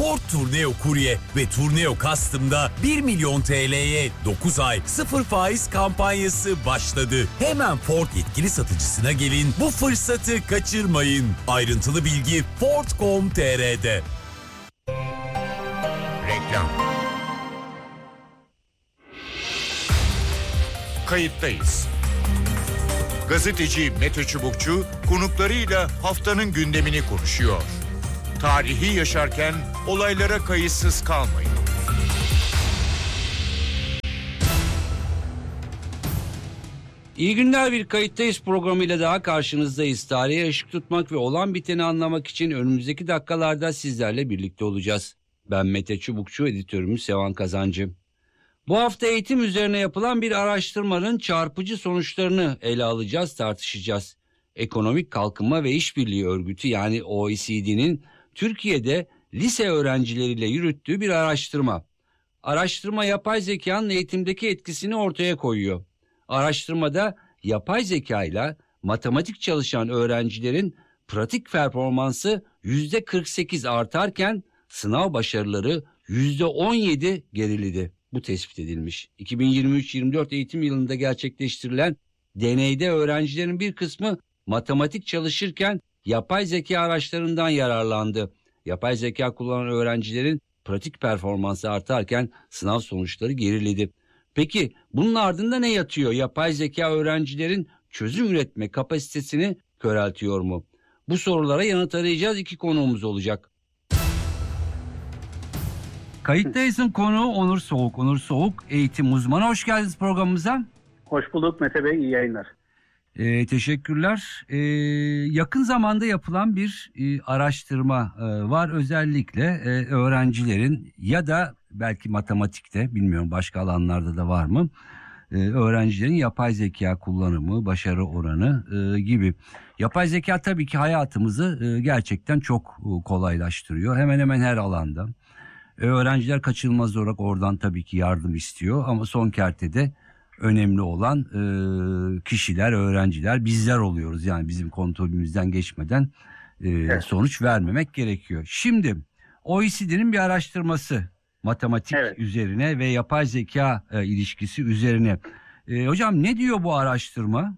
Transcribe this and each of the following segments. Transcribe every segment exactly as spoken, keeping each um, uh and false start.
Ford Tourneo Courier ve Tourneo Custom'da bir milyon T L'ye dokuz ay sıfır faiz kampanyası başladı. Hemen Ford yetkili satıcısına gelin, bu fırsatı kaçırmayın. Ayrıntılı bilgi ford nokta com nokta t r'de. Reklam. Kayıttayız. Gazeteci Mete Çubukçu konuklarıyla haftanın gündemini konuşuyor. Tarihi yaşarken olaylara kayıtsız kalmayın. İyi günler, bir Kayıttayız programıyla daha karşınızdayız. Tarihe ışık tutmak ve olan biteni anlamak için önümüzdeki dakikalarda sizlerle birlikte olacağız. Ben Mete Çubukçu, editörümüz Sevan Kazancı. Bu hafta eğitim üzerine yapılan bir araştırmanın çarpıcı sonuçlarını ele alacağız, tartışacağız. Ekonomik Kalkınma ve İşbirliği Örgütü yani O E C D'nin Türkiye'de lise öğrencileriyle yürüttüğü bir araştırma. Araştırma yapay zekanın eğitimdeki etkisini ortaya koyuyor. Araştırmada yapay zeka ile matematik çalışan öğrencilerin pratik performansı yüzde kırk sekiz artarken sınav başarıları yüzde on yedi geriledi. Bu tespit edilmiş. iki bin yirmi üç yirmi dört eğitim yılında gerçekleştirilen deneyde öğrencilerin bir kısmı matematik çalışırken yapay zeka araçlarından yararlandı. Yapay zeka kullanan öğrencilerin pratik performansı artarken sınav sonuçları geriledi. Peki bunun ardında ne yatıyor? Yapay zeka öğrencilerin çözüm üretme kapasitesini köreltiyor mu? Bu sorulara yanıt arayacağız. İki konuğumuz olacak. Kayıttayız'ın konuğu Onur Soğuk. Onur Soğuk eğitim uzmanı. Hoş geldiniz programımıza. Hoş bulduk Mete Bey, iyi yayınlar. Ee, teşekkürler. Ee, yakın zamanda yapılan bir e, araştırma e, var. Özellikle e, öğrencilerin ya da belki matematikte, bilmiyorum başka alanlarda da var mı, e, öğrencilerin yapay zeka kullanımı, başarı oranı e, gibi. Yapay zeka tabii ki hayatımızı e, gerçekten çok e, kolaylaştırıyor. Hemen hemen her alanda. E, öğrenciler kaçınılmaz olarak oradan tabii ki yardım istiyor ama son kertede önemli olan e, kişiler, öğrenciler bizler oluyoruz. Yani bizim kontrolümüzden geçmeden e, evet. sonuç vermemek gerekiyor. Şimdi O E C D'nin bir araştırması matematik evet. üzerine ve yapay zeka e, ilişkisi üzerine. E, hocam ne diyor bu araştırma?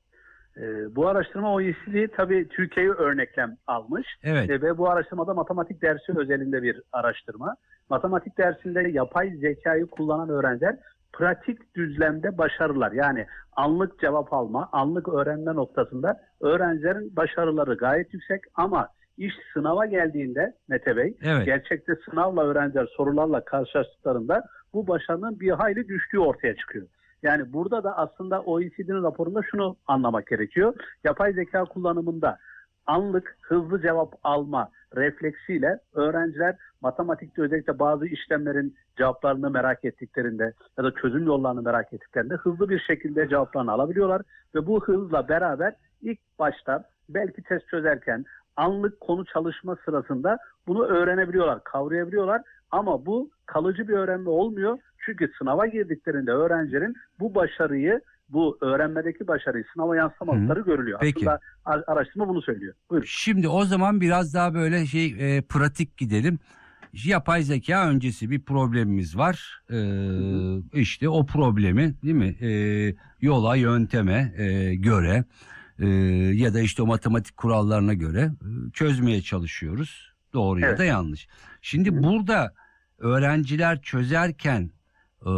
E, bu araştırma O E C D tabii Türkiye'yi örneklem almış. Evet. E, ve bu araştırmada matematik dersi özelinde bir araştırma. Matematik dersinde yapay zekayı kullanan öğrenciler pratik düzlemde başarılar, yani anlık cevap alma, anlık öğrenme noktasında öğrencilerin başarıları gayet yüksek ama iş sınava geldiğinde Mete Bey, evet. gerçekte sınavla öğrenciler sorularla karşılaştıklarında bu başarının bir hayli düştüğü ortaya çıkıyor. Yani burada da aslında O E C D'nin raporunda şunu anlamak gerekiyor. Yapay zeka kullanımında anlık hızlı cevap alma refleksiyle öğrenciler matematikte özellikle bazı işlemlerin cevaplarını merak ettiklerinde ya da çözüm yollarını merak ettiklerinde hızlı bir şekilde cevaplarını alabiliyorlar ve bu hızla beraber ilk başta belki test çözerken anlık konu çalışma sırasında bunu öğrenebiliyorlar, kavrayabiliyorlar ama bu kalıcı bir öğrenme olmuyor. Çünkü sınava girdiklerinde öğrencilerin bu başarıyı, bu öğrenmedeki başarıyı sınava yansıtamadıkları görülüyor. Peki. Aslında araştırma bunu söylüyor. Buyurun. Şimdi o zaman biraz daha böyle şey e, pratik gidelim. Yapay zeka öncesi bir problemimiz var. Ee, işte o problemi değil mi? Ee, yola, yönteme e, göre e, ya da işte o matematik kurallarına göre e, çözmeye çalışıyoruz. Doğru evet. ya da yanlış. Şimdi Hı. burada öğrenciler çözerken e,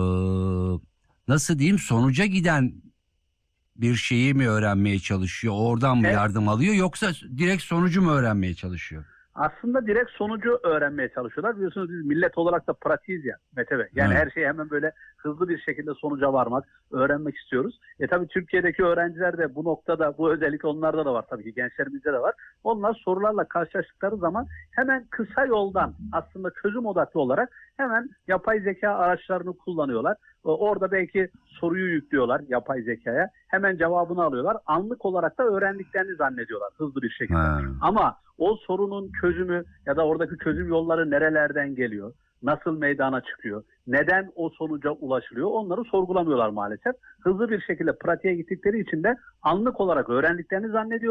nasıl diyeyim, sonuca giden bir şeyi mi öğrenmeye çalışıyor? Oradan mı evet. yardım alıyor yoksa direkt sonucu mu öğrenmeye çalışıyor? Aslında direkt sonucu öğrenmeye çalışıyorlar. Biliyorsunuz biz millet olarak da pratiğiz ya Mete Bey. Yani evet. her şeyi hemen böyle hızlı bir şekilde sonuca varmak, öğrenmek istiyoruz. E tabii Türkiye'deki öğrenciler de bu noktada, bu özellik onlarda da var tabii ki, gençlerimizde de var. Onlar sorularla karşılaştıkları zaman hemen kısa yoldan aslında çözüm odaklı olarak hemen yapay zeka araçlarını kullanıyorlar. Orada belki soruyu yüklüyorlar yapay zekaya. Hemen cevabını alıyorlar. Anlık olarak da öğrendiklerini zannediyorlar hızlı bir şekilde. Ha. Ama o sorunun çözümü ya da oradaki çözüm yolları nerelerden geliyor? Nasıl meydana çıkıyor? Neden o sonuca ulaşılıyor? Onları sorgulamıyorlar maalesef. Hızlı bir şekilde pratiğe gittikleri için de anlık olarak öğrendiklerini zannediyorlar.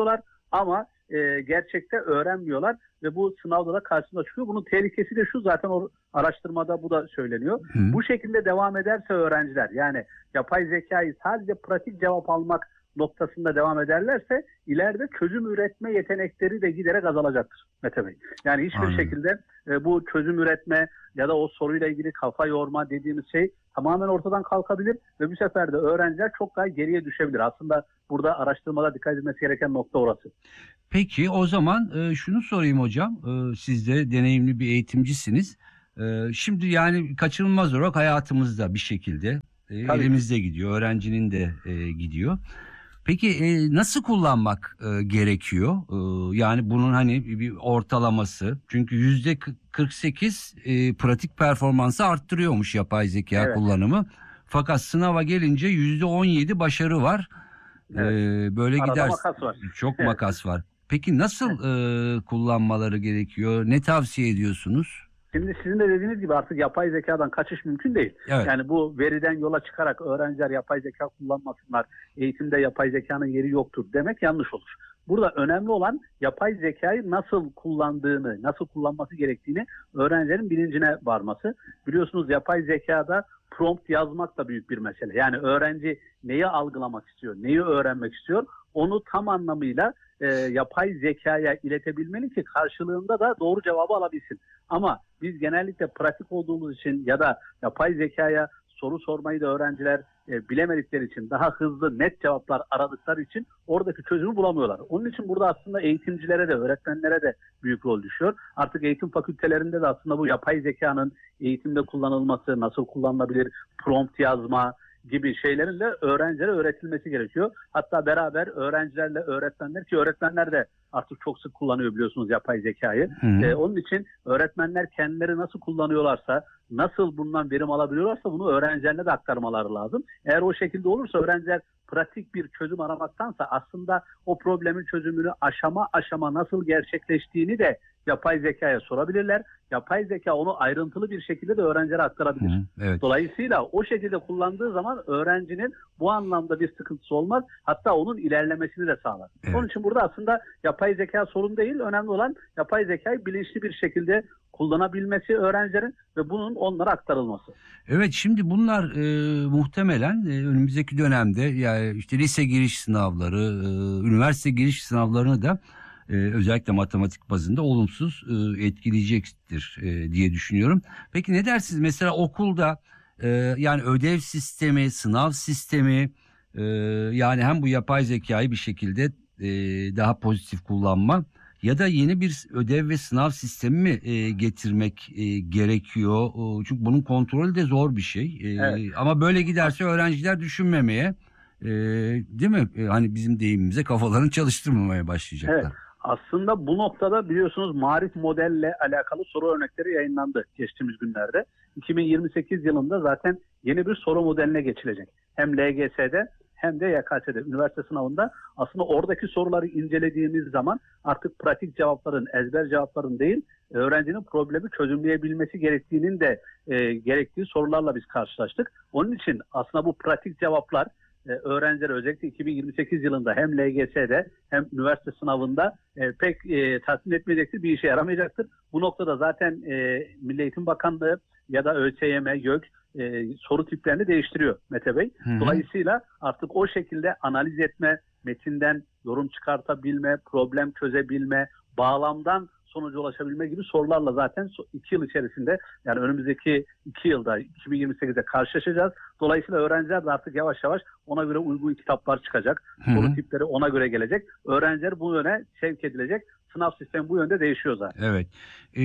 ama e, gerçekte öğrenmiyorlar ve bu sınavda da karşısına çıkıyor. Bunun tehlikesi de şu, zaten o araştırmada bu da söyleniyor. Hı. Bu şekilde devam ederse öğrenciler, yani yapay zekayı sadece pratik cevap almak noktasında devam ederlerse ileride çözüm üretme yetenekleri de giderek azalacaktır Mete Bey. Yani hiçbir Aynen. şekilde e, bu çözüm üretme ya da o soruyla ilgili kafa yorma dediğimiz şey tamamen ortadan kalkabilir ve bu sefer de öğrenciler çok daha geriye düşebilir. Aslında burada araştırmada dikkat edilmesi gereken nokta orası. Peki o zaman e, şunu sorayım hocam. E, siz de deneyimli bir eğitimcisiniz. E, şimdi yani kaçınılmaz olarak hayatımızda bir şekilde e, elimizde gidiyor. Öğrencinin de e, gidiyor. Peki e, nasıl kullanmak e, gerekiyor? E, yani bunun hani bir ortalaması. Çünkü yüzde kırk sekiz e, pratik performansı arttırıyormuş yapay zeka evet. kullanımı. Fakat sınava gelince yüzde on yedi başarı var. Evet. E, böyle Arada gider. Makas var. Çok evet. makas var. Peki nasıl evet. e, kullanmaları gerekiyor? Ne tavsiye ediyorsunuz? Şimdi sizin de dediğiniz gibi artık yapay zekadan kaçış mümkün değil. Evet. Yani bu veriden yola çıkarak öğrenciler yapay zeka kullanmasınlar, eğitimde yapay zekanın yeri yoktur demek yanlış olur. Burada önemli olan yapay zekayı nasıl kullandığını, nasıl kullanması gerektiğini öğrencilerin bilincine varması. Biliyorsunuz yapay zekada prompt yazmak da büyük bir mesele. Yani öğrenci neyi algılamak istiyor, neyi öğrenmek istiyor, onu tam anlamıyla e, yapay zekaya iletebilmeli ki karşılığında da doğru cevabı alabilsin. Ama biz genellikle pratik olduğumuz için ya da yapay zekaya soru sormayı da öğrenciler e, bilemedikleri için, daha hızlı net cevaplar aradıkları için oradaki çözümü bulamıyorlar. Onun için burada aslında eğitimcilere de, öğretmenlere de büyük rol düşüyor. Artık eğitim fakültelerinde de aslında bu yapay zekanın eğitimde kullanılması, nasıl kullanılabilir, prompt yazma gibi şeylerin de öğrencilere öğretilmesi gerekiyor. Hatta beraber öğrencilerle öğretmenler, ki öğretmenler de artık çok sık kullanıyor biliyorsunuz yapay zekayı. Ee, onun için öğretmenler kendileri nasıl kullanıyorlarsa, nasıl bundan verim alabiliyorlarsa bunu öğrencilerine de aktarmaları lazım. Eğer o şekilde olursa öğrenciler pratik bir çözüm aramaktansa aslında o problemin çözümünü aşama aşama nasıl gerçekleştiğini de yapay zekaya sorabilirler. Yapay zeka onu ayrıntılı bir şekilde de öğrencilere aktarabilir. Hı, evet. Dolayısıyla o şekilde kullandığı zaman öğrencinin bu anlamda bir sıkıntısı olmaz. Hatta onun ilerlemesini de sağlar. Evet. Onun için burada aslında yapay zeka sorun değil. Önemli olan yapay zekayı bilinçli bir şekilde kullanabilmesi öğrencilerin ve bunun onlara aktarılması. Evet, şimdi bunlar e, muhtemelen e, önümüzdeki dönemde yani işte lise giriş sınavları, e, üniversite giriş sınavlarını da e, özellikle matematik bazında olumsuz e, etkileyecektir e, diye düşünüyorum. Peki ne dersiniz? Mesela okulda e, yani ödev sistemi, sınav sistemi e, yani hem bu yapay zekayı bir şekilde e, daha pozitif kullanma ya da yeni bir ödev ve sınav sistemi mi e, getirmek e, gerekiyor? O, çünkü bunun kontrolü de zor bir şey. E, evet. Ama böyle giderse öğrenciler düşünmemeye, e, değil mi? E, hani bizim deyimimize kafalarını çalıştırmamaya başlayacaklar. Evet. Aslında bu noktada biliyorsunuz Marif modelle alakalı soru örnekleri yayınlandı geçtiğimiz günlerde. iki bin yirmi sekiz yılında zaten yeni bir soru modeline geçilecek. Hem L G S'de hem de Y K S'de, üniversite sınavında aslında oradaki soruları incelediğimiz zaman artık pratik cevapların, ezber cevapların değil, öğrencinin problemi çözümleyebilmesi gerektiğinin de e, gerektiği sorularla biz karşılaştık. Onun için aslında bu pratik cevaplar e, öğrenciler özellikle iki bin yirmi sekiz yılında hem L G S'de hem üniversite sınavında e, pek e, tatmin etmeyecektir, bir işe yaramayacaktır. Bu noktada zaten e, Milli Eğitim Bakanlığı ya da ÖSYM, YÖK e, soru tiplerini değiştiriyor Mete Bey. Hı-hı. Dolayısıyla artık o şekilde analiz etme, metinden yorum çıkartabilme, problem çözebilme, bağlamdan sonuca ulaşabilme gibi sorularla zaten iki yıl içerisinde, yani önümüzdeki iki yılda iki bin yirmi sekizde karşılaşacağız. Dolayısıyla öğrenciler de artık yavaş yavaş ona göre uygun kitaplar çıkacak. Hı-hı. Soru tipleri ona göre gelecek. Öğrenciler bu yöne sevk edilecek. Sınav sistemi bu yönde değişiyor zaten. Evet. Ee,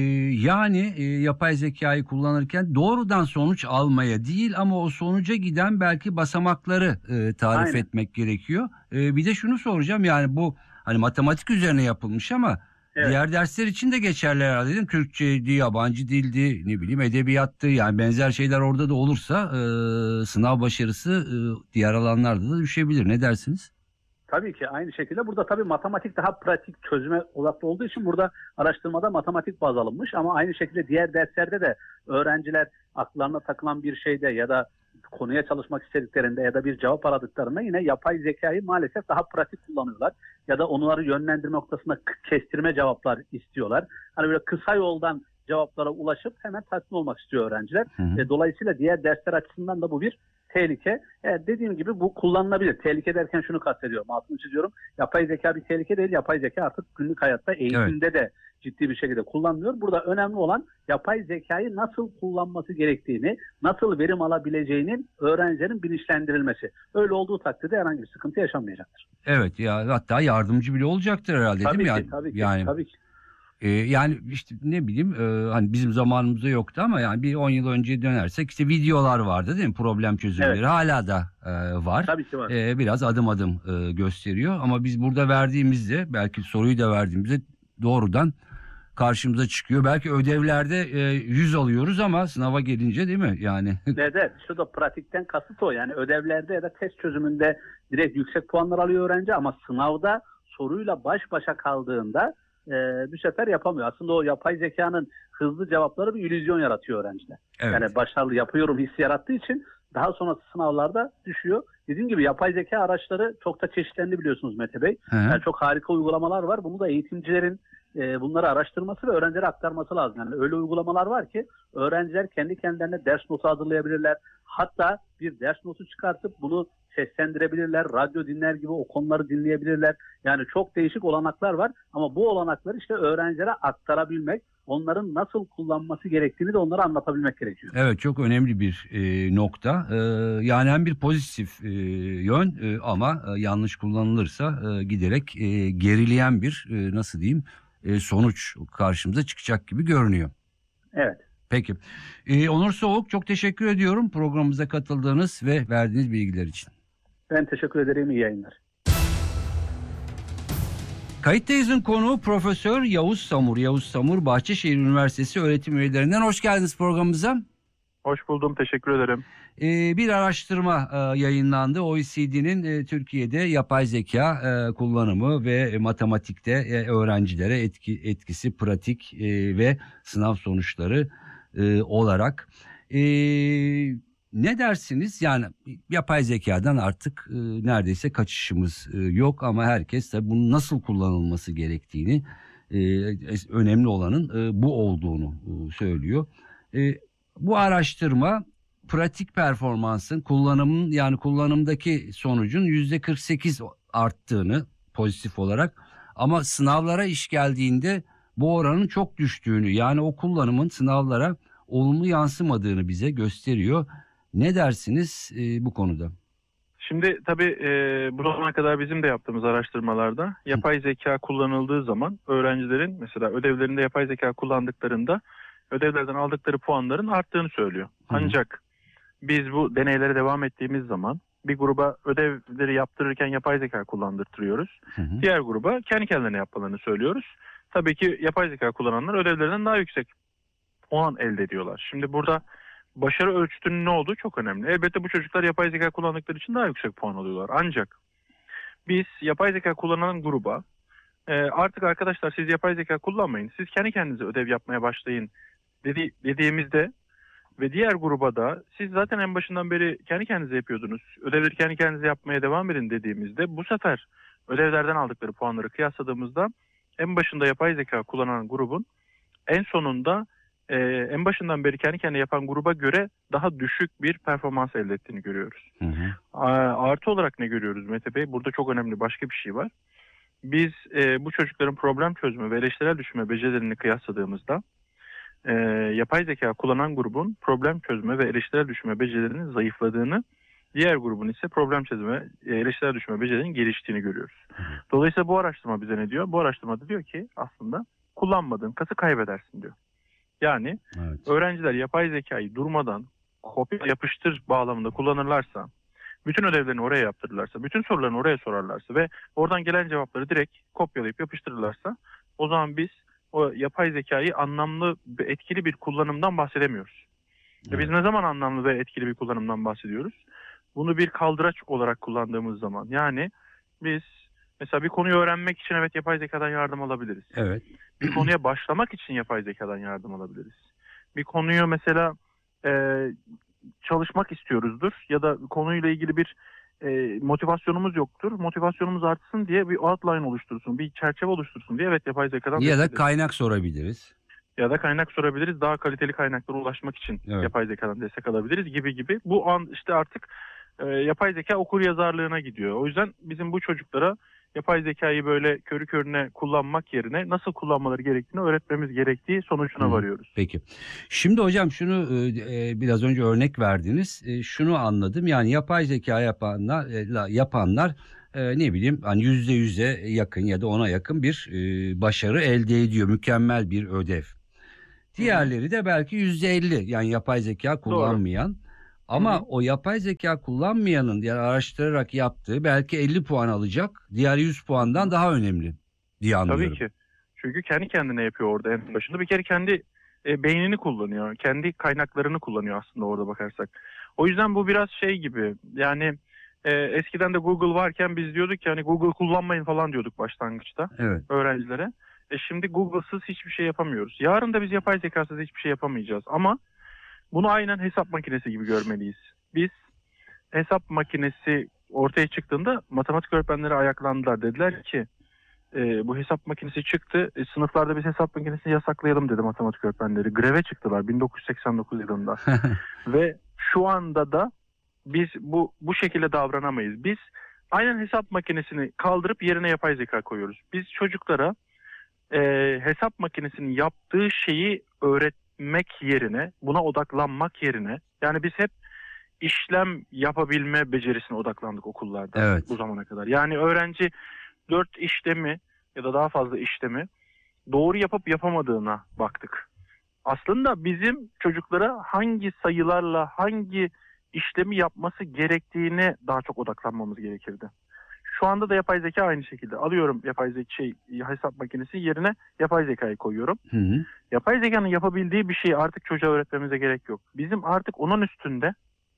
yani e, yapay zekayı kullanırken doğrudan sonuç almaya değil ama o sonuca giden belki basamakları e, tarif Aynen. etmek gerekiyor. E, bir de şunu soracağım, yani bu hani matematik üzerine yapılmış ama evet. diğer dersler için de geçerli herhalde, değil mi? Türkçeydi, yabancı dildi, ne bileyim edebiyattı, yani benzer şeyler orada da olursa e, sınav başarısı e, diğer alanlarda da düşebilir. Ne dersiniz? Tabii ki aynı şekilde. Burada tabii matematik daha pratik çözüme odaklı olduğu için burada araştırmada matematik baz alınmış ama aynı şekilde diğer derslerde de öğrenciler aklarına takılan bir şeyde ya da konuya çalışmak istediklerinde ya da bir cevap aradıklarında yine yapay zekayı maalesef daha pratik kullanıyorlar. Ya da onları yönlendirme noktasında kestirme cevaplar istiyorlar. Hani böyle kısa yoldan cevaplara ulaşıp hemen tatmin olmak istiyor öğrenciler. Hı hı. E, dolayısıyla diğer dersler açısından da bu bir tehlike. E, dediğim gibi bu kullanılabilir. Tehlike derken şunu kastediyorum, altını çiziyorum. Yapay zeka bir tehlike değil. Yapay zeka artık günlük hayatta, eğitimde evet. de ciddi bir şekilde kullanılıyor. Burada önemli olan yapay zekayı nasıl kullanması gerektiğini, nasıl verim alabileceğinin öğrencilerin bilinçlendirilmesi. Öyle olduğu takdirde herhangi bir sıkıntı yaşanmayacaktır. Evet, ya hatta yardımcı bile olacaktır herhalde, tabii değil mi? Ki, yani, tabii ki, yani tabii ki. E, yani işte ne bileyim e, hani bizim zamanımızda yoktu ama yani bir on yıl önce dönersek işte videolar vardı, değil mi? Problem çözümleri evet. hala da e, var. Tabii ki var. E, biraz adım adım e, gösteriyor ama biz burada verdiğimizde, belki soruyu da verdiğimizde doğrudan karşımıza çıkıyor. Belki ödevlerde e, yüz alıyoruz ama sınava gelince, değil mi? Yani. Evet, şu da pratikten kasıt o. Yani ödevlerde ya da test çözümünde direkt yüksek puanlar alıyor öğrenci ama sınavda soruyla baş başa kaldığında e, bir sefer yapamıyor. Aslında o yapay zekanın hızlı cevapları bir illüzyon yaratıyor öğrenciler. Evet. Yani başarılı yapıyorum hissi yarattığı için daha sonrası sınavlarda düşüyor. Dediğim gibi yapay zeka araçları çok da çeşitlendi biliyorsunuz Mete Bey. Hı. Yani çok harika uygulamalar var. Bunu da eğitimcilerin e, bunları araştırması ve öğrencilere aktarması lazım. Yani öyle uygulamalar var ki öğrenciler kendi kendilerine ders notu hazırlayabilirler. Hatta bir ders notu çıkartıp bunu seslendirebilirler. Radyo dinler gibi o konuları dinleyebilirler. Yani çok değişik olanaklar var. Ama bu olanakları işte öğrencilere aktarabilmek, onların nasıl kullanması gerektiğini de onlara anlatabilmek gerekiyor. Evet, çok önemli bir e, nokta. E, yani hem bir pozitif e, yön e, ama e, yanlış kullanılırsa e, giderek e, gerileyen bir e, nasıl diyeyim e, sonuç karşımıza çıkacak gibi görünüyor. Evet. Peki. E, Onur Soğuk, çok teşekkür ediyorum programımıza katıldığınız ve verdiğiniz bilgiler için. Ben teşekkür ederim. İyi yayınlar. Kayıttayız'ın konuğu Profesör Yavuz Samur. Yavuz Samur, Bahçeşehir Üniversitesi öğretim üyelerinden. Hoş geldiniz programımıza. Hoş buldum, teşekkür ederim. Ee, bir araştırma e, yayınlandı. O E C D'nin e, Türkiye'de yapay zeka e, kullanımı ve e, matematikte e, öğrencilere etki, etkisi, pratik e, ve sınav sonuçları e, olarak. E, ne dersiniz? Yani yapay zekadan artık e, neredeyse kaçışımız e, yok ama herkes de bunun nasıl kullanılması gerektiğini, e, önemli olanın e, bu olduğunu e, söylüyor. E, bu araştırma pratik performansın, kullanımın yani kullanımdaki sonucun yüzde kırk sekiz arttığını pozitif olarak, ama sınavlara iş geldiğinde bu oranın çok düştüğünü, yani o kullanımın sınavlara olumlu yansımadığını bize gösteriyor. Ne dersiniz e, bu konuda? Şimdi tabii e, bu zamana kadar bizim de yaptığımız araştırmalarda yapay zeka kullanıldığı zaman öğrencilerin mesela ödevlerinde yapay zeka kullandıklarında ödevlerden aldıkları puanların arttığını söylüyor. Hı-hı. Ancak biz bu deneylere devam ettiğimiz zaman bir gruba ödevleri yaptırırken yapay zeka kullandırtıyoruz. Hı-hı. Diğer gruba kendi kendilerine yapmalarını söylüyoruz. Tabii ki yapay zeka kullananlar ödevlerinden daha yüksek puan elde ediyorlar. Şimdi burada başarı ölçütünün ne olduğu çok önemli. Elbette bu çocuklar yapay zeka kullandıkları için daha yüksek puan alıyorlar. Ancak biz yapay zeka kullanan gruba e, artık arkadaşlar siz yapay zeka kullanmayın, siz kendi kendinize ödev yapmaya başlayın dedi, dediğimizde ve diğer gruba da siz zaten en başından beri kendi kendinize yapıyordunuz, ödevleri kendi kendinize yapmaya devam edin dediğimizde bu sefer ödevlerden aldıkları puanları kıyasladığımızda en başında yapay zeka kullanan grubun en sonunda Ee, en başından beri kendi kendine yapan gruba göre daha düşük bir performans elde ettiğini görüyoruz. Hı hı. A- artı olarak ne görüyoruz Mete Bey? Burada çok önemli başka bir şey var. Biz e, bu çocukların problem çözme ve eleştirel düşünme becerilerini kıyasladığımızda e, yapay zeka kullanan grubun problem çözme ve eleştirel düşünme becerilerinin zayıfladığını, diğer grubun ise problem çözme, eleştirel düşünme becerilerinin geliştiğini görüyoruz. Hı hı. Dolayısıyla bu araştırma bize ne diyor? Bu araştırmada diyor ki aslında kullanmadığın kası kaybedersin diyor. Yani evet. Öğrenciler yapay zekayı durmadan kopya yapıştır bağlamında kullanırlarsa, bütün ödevlerini oraya yaptırırlarsa, bütün sorularını oraya sorarlarsa ve oradan gelen cevapları direkt kopyalayıp yapıştırırlarsa, o zaman biz o yapay zekayı anlamlı ve etkili bir kullanımdan bahsedemiyoruz. Evet. Biz ne zaman anlamlı ve etkili bir kullanımdan bahsediyoruz? Bunu bir kaldıraç olarak kullandığımız zaman, yani biz mesela bir konuyu öğrenmek için evet yapay zekadan yardım alabiliriz. Evet. Bir konuya başlamak için yapay zekadan yardım alabiliriz. Bir konuyu mesela e, çalışmak istiyoruzdur ya da konuyla ilgili bir e, motivasyonumuz yoktur. Motivasyonumuz artsın diye bir outline oluştursun, bir çerçeve oluştursun diye evet yapay zekadan ya da kaynak sorabiliriz. Ya da kaynak sorabiliriz. Daha kaliteli kaynaklara ulaşmak için evet. yapay zekadan destek alabiliriz gibi gibi. Bu an işte artık e, yapay zeka okur yazarlığına gidiyor. O yüzden bizim bu çocuklara yapay zekayı böyle körü körüne kullanmak yerine nasıl kullanmaları gerektiğini öğretmemiz gerektiği sonucuna Hı, varıyoruz. Peki. Şimdi hocam şunu e, biraz önce örnek verdiniz. E, şunu anladım. Yani yapay zeka yapanlar e, yapanlar e, ne bileyim hani yüzde yüze yakın ya da ona yakın bir e, başarı elde ediyor. Mükemmel bir ödev. Diğerleri de belki yüzde elli yani yapay zeka kullanmayan. Doğru. Ama Hı-hı. o yapay zeka kullanmayanın yani araştırarak yaptığı belki elli puan alacak. Diğer yüz puandan daha önemli diye anlıyorum. Tabii ki. Çünkü kendi kendine yapıyor orada en başında. Bir kere kendi e, beynini kullanıyor. Kendi kaynaklarını kullanıyor aslında orada bakarsak. O yüzden bu biraz şey gibi. Yani e, eskiden de Google varken biz diyorduk ki hani Google kullanmayın falan diyorduk başlangıçta evet. öğrencilere. E şimdi Google'sız hiçbir şey yapamıyoruz. Yarın da biz yapay zekasız hiçbir şey yapamayacağız. Ama bunu aynen hesap makinesi gibi görmeliyiz. Biz hesap makinesi ortaya çıktığında matematik öğretmenleri ayaklandılar. Dediler ki e, bu hesap makinesi çıktı. E, sınıflarda biz hesap makinesini yasaklayalım dedi matematik öğretmenleri. Greve çıktılar bin dokuz yüz seksen dokuz yılında. Ve şu anda da biz bu bu şekilde davranamayız. Biz aynen hesap makinesini kaldırıp yerine yapay zeka koyuyoruz. Biz çocuklara e, hesap makinesinin yaptığı şeyi öğretmek yerine, buna odaklanmak yerine, yani biz hep işlem yapabilme becerisine odaklandık okullarda evet. bu zamana kadar. Yani öğrenci dört işlemi ya da daha fazla işlemi doğru yapıp yapamadığına baktık. Aslında bizim çocuklara hangi sayılarla hangi işlemi yapması gerektiğine daha çok odaklanmamız gerekirdi. Şu anda da yapay zeka aynı şekilde. Alıyorum yapay zeka şey, hesap makinesi yerine yapay zekayı koyuyorum. Hı hı. Yapay zekanın yapabildiği bir şeyi artık çocuğa öğretmemize gerek yok. Bizim artık onun üstünde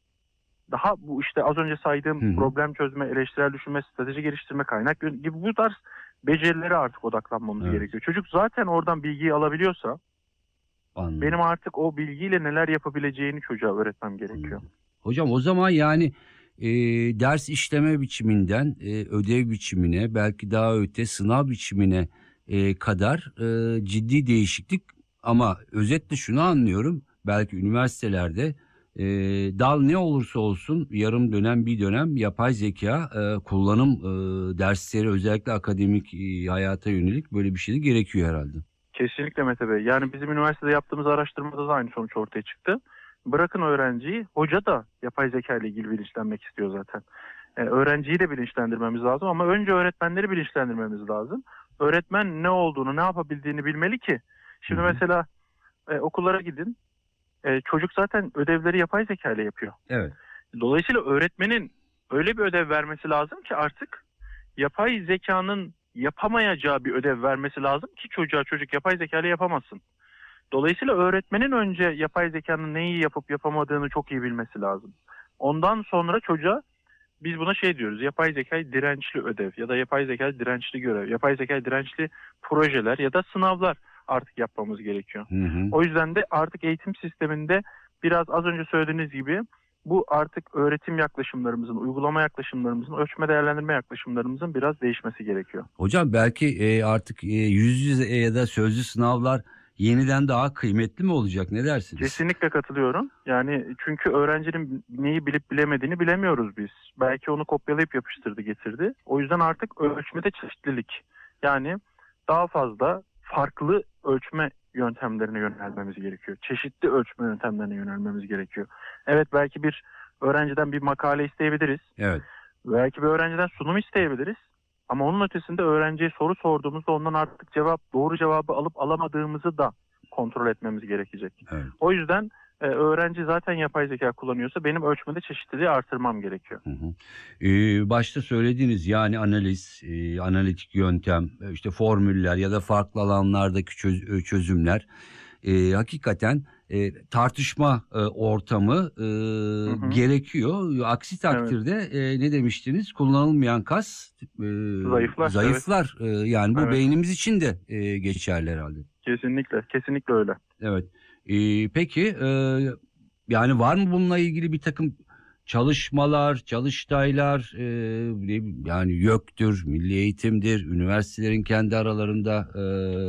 daha bu işte az önce saydığım hı hı. problem çözme, eleştirel düşünme, strateji geliştirme, kaynak gibi bu tarz becerilere artık odaklanmamız evet. gerekiyor. Çocuk zaten oradan bilgiyi alabiliyorsa Anladım. benim artık o bilgiyle neler yapabileceğini çocuğa öğretmem gerekiyor. Anladım. Hocam o zaman yani e, ders işleme biçiminden e, ödev biçimine belki daha öte sınav biçimine e, kadar e, ciddi değişiklik ama özetle şunu anlıyorum belki üniversitelerde e, dal ne olursa olsun yarım dönem bir dönem yapay zeka e, kullanım e, dersleri özellikle akademik e, hayata yönelik böyle bir şey de gerekiyor herhalde. Kesinlikle Mete Bey. Yani bizim üniversitede yaptığımız araştırmada da aynı sonuç ortaya çıktı. Bırakın öğrenciyi, hoca da yapay zeka ile ilgili bilinçlenmek istiyor zaten. Ee, öğrenciyi de bilinçlendirmemiz lazım ama önce öğretmenleri bilinçlendirmemiz lazım. Öğretmen ne olduğunu, ne yapabildiğini bilmeli ki. Şimdi Hı-hı. mesela e, okullara gidin, e, çocuk zaten ödevleri yapay zeka ile yapıyor. Evet. Dolayısıyla öğretmenin öyle bir ödev vermesi lazım ki artık yapay zekanın yapamayacağı bir ödev vermesi lazım ki çocuğa çocuk yapay zeka ile yapamasın. Dolayısıyla öğretmenin önce yapay zekanın neyi yapıp yapamadığını çok iyi bilmesi lazım. Ondan sonra çocuğa biz buna şey diyoruz, yapay zekayı dirençli ödev ya da yapay zekayı dirençli görev, yapay zekayı dirençli projeler ya da sınavlar artık yapmamız gerekiyor. Hı hı. O yüzden de artık eğitim sisteminde biraz az önce söylediğiniz gibi bu artık öğretim yaklaşımlarımızın, uygulama yaklaşımlarımızın, ölçme değerlendirme yaklaşımlarımızın biraz değişmesi gerekiyor. Hocam belki e, artık e, yüz yüze ya da sözlü sınavlar yeniden daha kıymetli mi olacak? Ne dersiniz? Kesinlikle katılıyorum. Yani çünkü öğrencinin neyi bilip bilemediğini bilemiyoruz biz. Belki onu kopyalayıp yapıştırdı getirdi. O yüzden artık ölçmede çeşitlilik. Yani daha fazla farklı ölçme yöntemlerine yönelmemiz gerekiyor. Çeşitli ölçme yöntemlerine yönelmemiz gerekiyor. Evet belki bir öğrenciden bir makale isteyebiliriz. Evet. Belki bir öğrenciden sunum isteyebiliriz. Ama onun ötesinde öğrenciye soru sorduğumuzda ondan artık cevap, doğru cevabı alıp alamadığımızı da kontrol etmemiz gerekecek. Evet. O yüzden e, öğrenci zaten yapay zeka kullanıyorsa benim ölçmede çeşitliliği artırmam gerekiyor. Hı hı. Ee, başta söylediğiniz yani analiz, e, analitik yöntem, işte formüller ya da farklı alanlardaki çöz, çözümler e, hakikaten e, tartışma e, ortamı e, hı hı. gerekiyor. Aksi takdirde evet. e, ne demiştiniz? Kullanılmayan kas e, zayıflar. Zayıflar. Evet. E, yani bu evet. beynimiz için de e, geçerli herhalde. Kesinlikle, kesinlikle öyle. Evet. E, peki e, yani var mı bununla ilgili bir takım çalışmalar, çalıştaylar, e, yani YÖK'tür, Milli Eğitim'dir, üniversitelerin kendi aralarında e,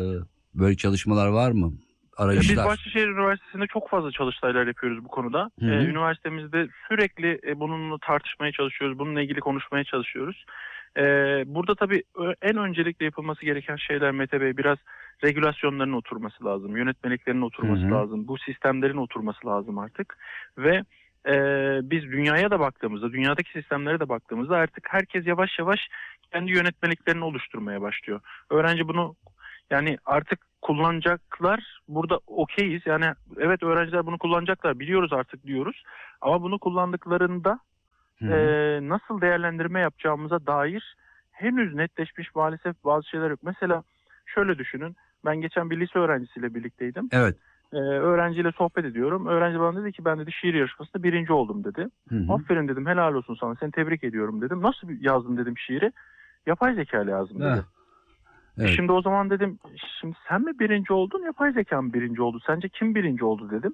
böyle çalışmalar var mı? Arayışlar. Biz Bahçeşehir Üniversitesi'nde çok fazla çalıştaylar yapıyoruz bu konuda. Ee, üniversitemizde sürekli e, bununla tartışmaya çalışıyoruz, bununla ilgili konuşmaya çalışıyoruz. Ee, burada tabii en öncelikle yapılması gereken şeyler Mete Bey, biraz regülasyonların oturması lazım, yönetmeliklerin oturması Hı-hı. lazım, bu sistemlerin oturması lazım artık. Ve e, biz dünyaya da baktığımızda, dünyadaki sistemlere de baktığımızda artık herkes yavaş yavaş kendi yönetmeliklerini oluşturmaya başlıyor. Öğrenci bunu yani artık kullanacaklar, burada okeyiz. Yani evet, öğrenciler bunu kullanacaklar, biliyoruz artık diyoruz. Ama bunu kullandıklarında e, nasıl değerlendirme yapacağımıza dair henüz netleşmiş maalesef bazı şeyler yok. Mesela şöyle düşünün, ben geçen bir lise öğrencisiyle birlikteydim. Evet. Ee, öğrenciyle sohbet ediyorum. Öğrenci bana dedi ki ben dedi şiir yarışmasında birinci oldum dedi. Hı hı. Aferin dedim, helal olsun sana, seni tebrik ediyorum dedim. Nasıl yazdın dedim şiiri? Yapay zeka ile yazdım dedi. Evet. Şimdi o zaman dedim, şimdi sen mi birinci oldun, yapay zeka mı birinci oldu? Sence kim birinci oldu dedim.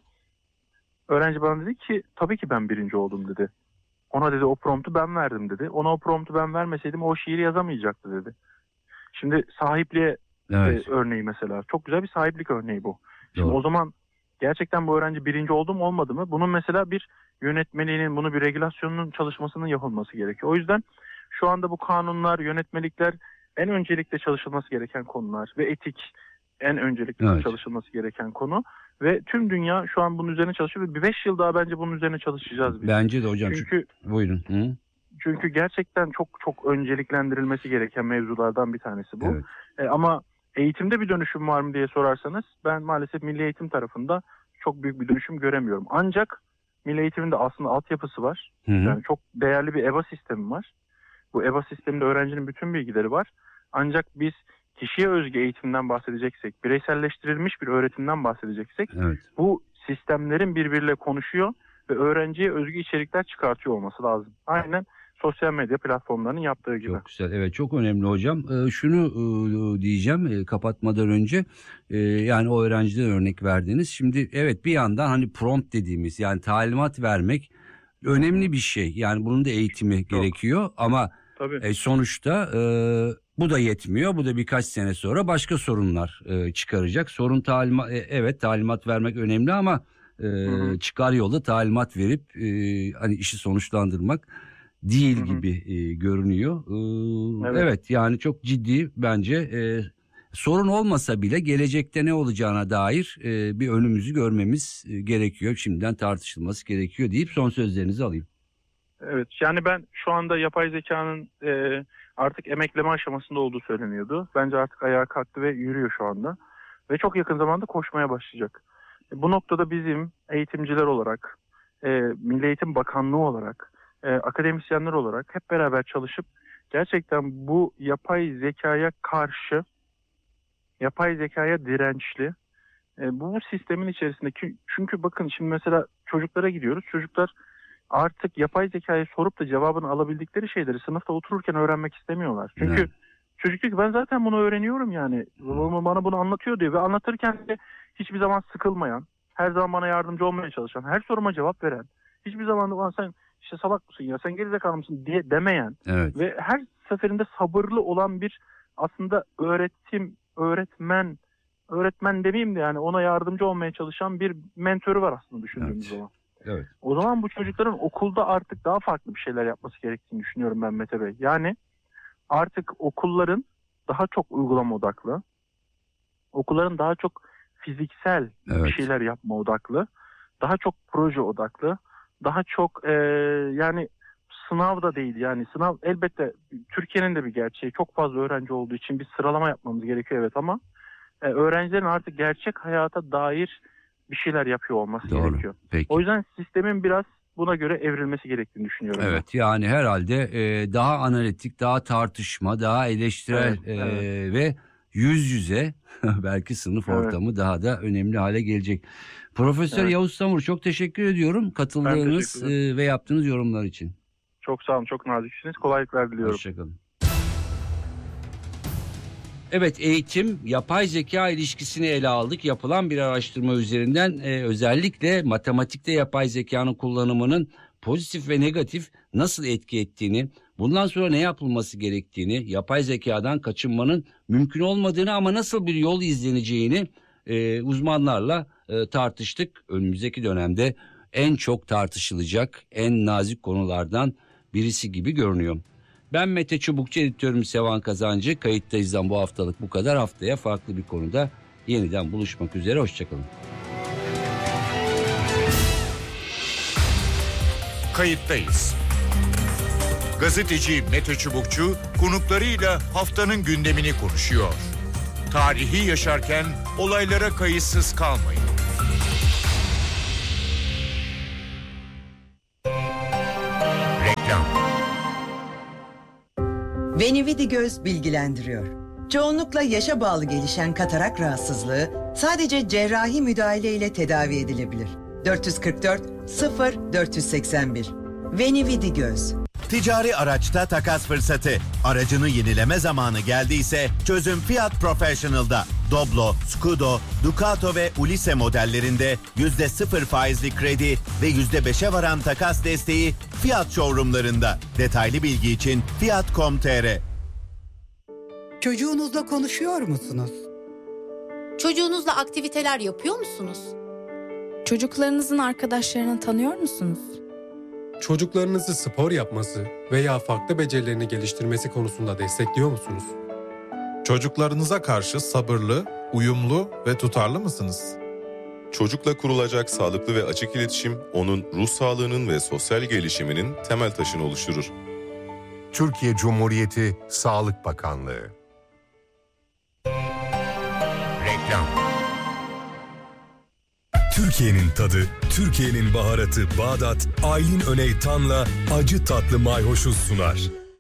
Öğrenci bana dedi ki tabii ki ben birinci oldum dedi. Ona dedi o promptu ben verdim dedi. Ona o promptu ben vermeseydim o şiiri yazamayacaktı dedi. Şimdi sahipliğe evet. e, örneği mesela. Çok güzel bir sahiplik örneği bu. Şimdi Doğru. o zaman gerçekten bu öğrenci birinci oldu mu olmadı mı? Bunun mesela bir yönetmeliğinin, bunu bir regülasyonunun çalışmasının yapılması gerekiyor. O yüzden şu anda bu kanunlar, yönetmelikler en öncelikle çalışılması gereken konular ve etik en öncelikle evet. çalışılması gereken konu ve tüm dünya şu an bunun üzerine çalışıyor ve bir beş yıl daha bence bunun üzerine çalışacağız biz. Bence de hocam. Çünkü buyurun. Hı? Çünkü gerçekten çok çok önceliklendirilmesi gereken mevzulardan bir tanesi bu. Evet. E, ama eğitimde bir dönüşüm var mı diye sorarsanız ben maalesef Milli Eğitim tarafında çok büyük bir dönüşüm göremiyorum. Ancak Milli Eğitim'in de aslında altyapısı var. Hı hı. Yani çok değerli bir EBA sistemi var. Bu EBA sisteminde öğrencinin bütün bilgileri var. Ancak biz kişiye özgü eğitimden bahsedeceksek, bireyselleştirilmiş bir öğretimden bahsedeceksek evet. bu sistemlerin birbiriyle konuşuyor ve öğrenciye özgü içerikler çıkartıyor olması lazım. Aynen sosyal medya platformlarının yaptığı gibi. Çok güzel. Evet, çok önemli hocam. Ee, şunu e, diyeceğim e, kapatmadan önce e, yani o öğrenciden örnek verdiniz. Şimdi evet, bir yandan hani prompt dediğimiz yani talimat vermek önemli bir şey. Yani bunun da eğitimi çok. gerekiyor ama e, sonuçta e, bu da yetmiyor. Bu da birkaç sene sonra başka sorunlar e, çıkaracak. Sorun talimat e, evet talimat vermek önemli ama e, çıkar yolda talimat verip e, hani işi sonuçlandırmak değil Hı-hı. gibi e, görünüyor. E, evet. evet yani çok ciddi bence e, sorun olmasa bile gelecekte ne olacağına dair e, bir önümüzü görmemiz e, gerekiyor. Şimdiden tartışılması gerekiyor deyip son sözlerinizi alayım. Evet, yani ben şu anda yapay zekanın e, artık emekleme aşamasında olduğu söyleniyordu. Bence artık ayağa kalktı ve yürüyor şu anda. Ve çok yakın zamanda koşmaya başlayacak. E, bu noktada bizim eğitimciler olarak, e, Milli Eğitim Bakanlığı olarak, e, akademisyenler olarak hep beraber çalışıp gerçekten bu yapay zekaya karşı, yapay zekaya dirençli, e, bu sistemin içerisinde, çünkü bakın şimdi mesela çocuklara gidiyoruz. Çocuklar artık yapay zekaya sorup da cevabını alabildikleri şeyleri sınıfta otururken öğrenmek istemiyorlar. Çünkü evet. çocuk diyor ki ben zaten bunu öğreniyorum yani. Babam bana bunu anlatıyor diyor ve anlatırken de hiçbir zaman sıkılmayan, her zaman bana yardımcı olmaya çalışan, her soruma cevap veren, hiçbir zaman sen işte salak mısın ya, sen gerizekalı mısın diye demeyen evet. ve her seferinde sabırlı olan bir aslında öğretim, öğretmen, öğretmen demeyeyim de yani ona yardımcı olmaya çalışan bir mentörü var aslında düşündüğümüz evet. zaman. Evet. O zaman bu çocukların okulda artık daha farklı bir şeyler yapması gerektiğini düşünüyorum ben Mete Bey. Yani artık okulların daha çok uygulama odaklı, okulların daha çok fiziksel evet. bir şeyler yapma odaklı, daha çok proje odaklı, daha çok e, yani sınav da değil yani sınav elbette Türkiye'nin de bir gerçeği, çok fazla öğrenci olduğu için bir sıralama yapmamız gerekiyor evet ama e, öğrencilerin artık gerçek hayata dair bir şeyler yapıyor olması Doğru. gerekiyor. Peki. O yüzden sistemin biraz buna göre evrilmesi gerektiğini düşünüyorum. Evet ben. yani herhalde e, daha analitik, daha tartışma, daha eleştirel evet, e, evet. ve yüz yüze belki sınıf evet. ortamı daha da önemli hale gelecek. Profesör evet. Yavuz Samur, çok teşekkür ediyorum katıldığınız teşekkür e, ve yaptığınız yorumlar için. Çok sağ olun, çok naziksiniz. Kolaylıklar diliyorum. Hoşçakalın. Evet, eğitim, yapay zeka ilişkisini ele aldık. Yapılan bir araştırma üzerinden e, özellikle matematikte yapay zekanın kullanımının pozitif ve negatif nasıl etki ettiğini, bundan sonra ne yapılması gerektiğini, yapay zekadan kaçınmanın mümkün olmadığını ama nasıl bir yol izleneceğini e, uzmanlarla e, tartıştık. Önümüzdeki dönemde en çok tartışılacak, en nazik konulardan birisi gibi görünüyor. Ben Mete Çubukçu, editörüm Sevan Kazancı. Kayıttayız'dan bu haftalık bu kadar. Haftaya farklı bir konuda yeniden buluşmak üzere. Hoşçakalın. Kayıttayız. Gazeteci Mete Çubukçu konuklarıyla haftanın gündemini konuşuyor. Tarihi yaşarken olaylara kayıtsız kalmayın. Reklam. Venividigöz bilgilendiriyor. Çoğunlukla yaşa bağlı gelişen katarak rahatsızlığı sadece cerrahi müdahale ile tedavi edilebilir. dört kırk dört sıfır dört seksen bir Venividigöz. Ticari araçta takas fırsatı. Aracını yenileme zamanı geldiyse çözüm Fiat Professional'da. Doblo, Scudo, Ducato ve Ulisse modellerinde yüzde sıfır faizli kredi ve yüzde beşe varan takas desteği Fiat showroomlarında. Detaylı bilgi için fiat nokta com nokta tr. Çocuğunuzla konuşuyor musunuz? Çocuğunuzla aktiviteler yapıyor musunuz? Çocuklarınızın arkadaşlarını tanıyor musunuz? Çocuklarınızı spor yapması veya farklı becerilerini geliştirmesi konusunda destekliyor musunuz? Çocuklarınıza karşı sabırlı, uyumlu ve tutarlı mısınız? Çocukla kurulacak sağlıklı ve açık iletişim, onun ruh sağlığının ve sosyal gelişiminin temel taşını oluşturur. Türkiye Cumhuriyeti Sağlık Bakanlığı. Reklam. Türkiye'nin tadı, Türkiye'nin baharatı Bağdat, Aylin Öney Tan'la acı tatlı mayhoşu sunar.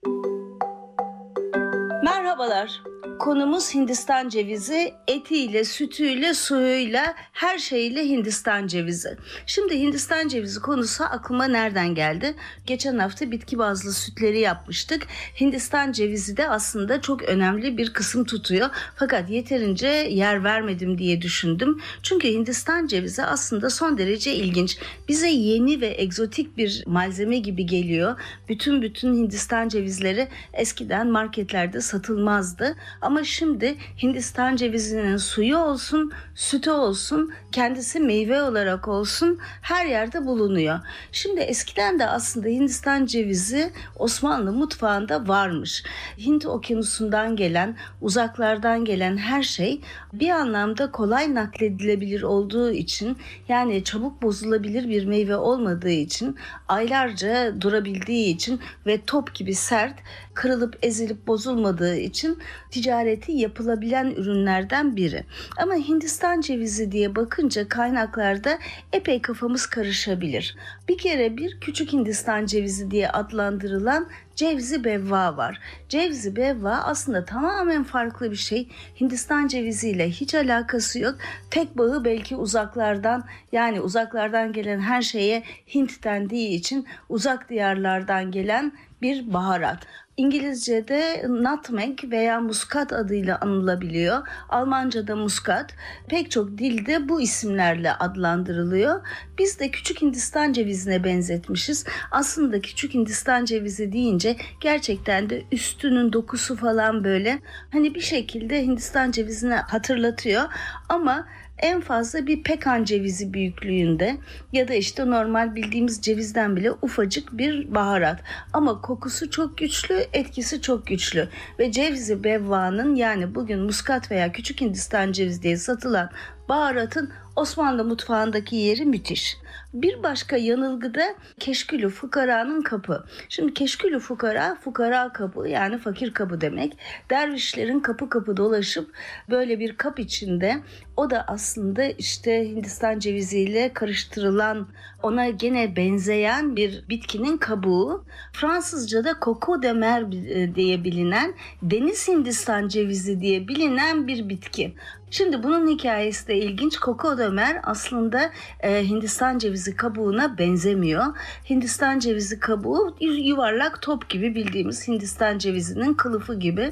Merhabalar. Konumuz Hindistan cevizi, etiyle, sütüyle, suyuyla, her şeyle Hindistan cevizi. Şimdi Hindistan cevizi konusu aklıma nereden geldi? Geçen hafta bitki bazlı sütleri yapmıştık. Hindistan cevizi de aslında çok önemli bir kısım tutuyor. Fakat yeterince yer vermedim diye düşündüm. Çünkü Hindistan cevizi aslında son derece ilginç. Bize yeni ve egzotik bir malzeme gibi geliyor. Bütün bütün Hindistan cevizleri eskiden marketlerde satılmazdı. Ama şimdi Hindistan cevizinin suyu olsun, sütü olsun, kendisi meyve olarak olsun her yerde bulunuyor. Şimdi eskiden de aslında Hindistan cevizi Osmanlı mutfağında varmış. Hint okyanusundan gelen, uzaklardan gelen her şey bir anlamda kolay nakledilebilir olduğu için, yani çabuk bozulabilir bir meyve olmadığı için, aylarca durabildiği için ve top gibi sert, kırılıp ezilip bozulmadığı için ticareti yapılabilen ürünlerden biri. Ama Hindistan cevizi diye bakınca kaynaklarda epey kafamız karışabilir. Bir kere bir küçük Hindistan cevizi diye adlandırılan Cevzi Bevva var. Cevzi Bevva aslında tamamen farklı bir şey. Hindistan ceviziyle hiç alakası yok. Tek bağı belki uzaklardan, yani uzaklardan gelen her şeye Hint dendiği için uzak diyarlardan gelen bir baharat. İngilizce'de nutmeg veya muskat adıyla anılabiliyor. Almanca'da muskat. Pek çok dilde bu isimlerle adlandırılıyor. Biz de küçük Hindistan cevizine benzetmişiz. Aslında küçük Hindistan cevizi deyince gerçekten de üstünün dokusu falan böyle hani bir şekilde Hindistan cevizini hatırlatıyor. Ama en fazla bir pekan cevizi büyüklüğünde ya da işte normal bildiğimiz cevizden bile ufacık bir baharat. Ama kokusu çok güçlü, etkisi çok güçlü. Ve Cevzi Bevva'nın, yani bugün muskat veya küçük Hindistan cevizi diye satılan baharatın Osmanlı mutfağındaki yeri müthiş. Bir başka yanılgı da keşkülü fukaranın kapı. Şimdi keşkülü fukara, fukara kapı, yani fakir kapı demek. Dervişlerin kapı kapı dolaşıp böyle bir kap içinde, o da aslında işte Hindistan ceviziyle karıştırılan, ona gene benzeyen bir bitkinin kabuğu. Fransızca'da coco de mer diye bilinen, deniz Hindistan cevizi diye bilinen bir bitki. Şimdi bunun hikayesi de ilginç. Coco de mer aslında e, Hindistan cevizi kabuğuna benzemiyor. Hindistan cevizi kabuğu yuvarlak top gibi, bildiğimiz Hindistan cevizinin kılıfı gibi.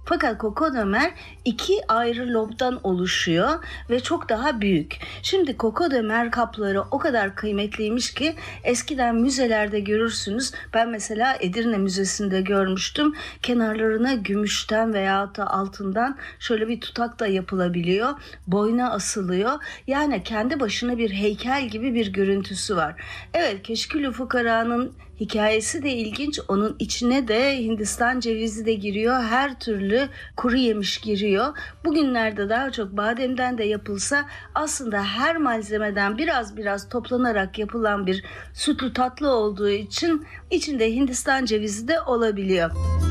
Fakat Kokodömer iki ayrı lobdan oluşuyor ve çok daha büyük. Şimdi Kokodömer kapları o kadar kıymetliymiş ki eskiden müzelerde görürsünüz. Ben mesela Edirne Müzesi'nde görmüştüm. Kenarlarına gümüşten veya da altından şöyle bir tutak da yapılabiliyor. Boyna asılıyor. Yani kendi başına bir heykel gibi bir görüntüsü var. Evet, Keşkül-ü Fukara'nın hikayesi de ilginç. Onun içine de Hindistan cevizi de giriyor. Her türlü kuru yemiş giriyor. Bugünlerde daha çok bademden de yapılsa aslında her malzemeden biraz biraz toplanarak yapılan bir sütlü tatlı olduğu için içinde Hindistan cevizi de olabiliyor.